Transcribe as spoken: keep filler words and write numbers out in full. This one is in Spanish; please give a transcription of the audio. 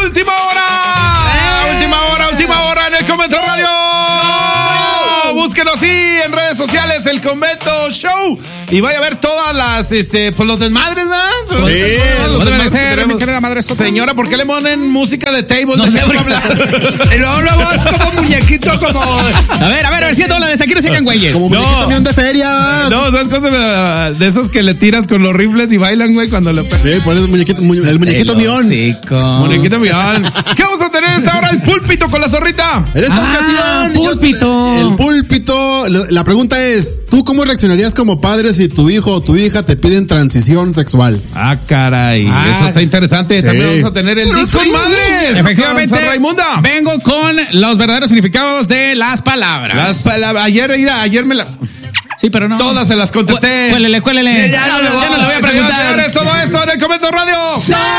última hora. ¡Eh! Última hora, última hora en el Convento Radio. Búsquenos sí en redes sociales, el Convento Show. Y vaya a ver todas las, este, pues los desmadres, ¿no? Sí. Los desmadres ser, que mi querida madre. Señora, ¿por qué le ponen música de table? No de sé por hablar? Y luego, luego, como muñequito, como. A ver, a ver, a ver, cien dólares. Aquí no se quedan güeyes. Como muñequito No. mión de feria. No, ¿sabes cosas? De esos que le tiras con los rifles y bailan, güey, cuando lo pegas. Sí, pones muñequito, mu- el muñequito mión. Sí, Muñequito mión. ¿Qué vamos a tener a esta hora? El púlpito con la zorrita. En esta Ah, ocasión. yo- púlpito. el púlpito. La, la pregunta es: ¿tú cómo reaccionarías como padre si tu hijo o tu hija te piden transición sexual? Ah, caray. Ah, Eso está interesante. sí. También vamos a tener el Dick con Madres. Efectivamente, Con Sor Raimunda. vengo con los verdaderos significados de las palabras. Las palabras. Ayer, mira, ayer me la. Sí, pero no. Todas se las contesté. Cuélele, cuélele. Ya no le voy, Ya no le voy a preguntar. Señores, todo esto en el Convento Radio.